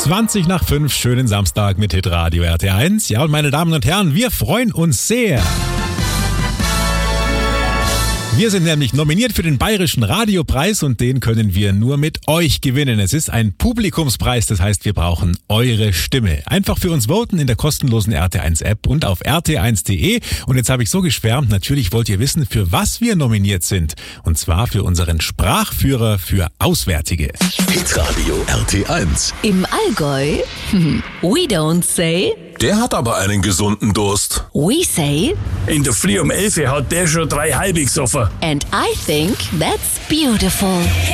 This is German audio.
20 nach 5, schönen Samstag mit Hitradio RT1. Ja, und meine Damen und Herren, wir freuen uns sehr. Wir sind nämlich nominiert für den Bayerischen Radiopreis und den können wir nur mit euch gewinnen. Es ist ein Publikumspreis, das heißt, wir brauchen eure Stimme. Einfach für uns voten in der kostenlosen RT1-App und auf rt1.de. Und jetzt habe ich so geschwärmt, natürlich wollt ihr wissen, für was wir nominiert sind. Und zwar für unseren Sprachführer für Auswärtige. Hitradio RT1. Im Allgäu? We don't say. Der hat aber einen gesunden Durst. We say. In der Früh um 11 hat der schon 3 halbig gesoffen. And I think that's beautiful.